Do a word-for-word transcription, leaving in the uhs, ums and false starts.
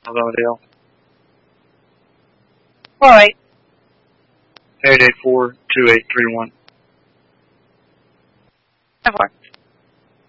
Validale. All right. eight eight four, two eight three one. ten four.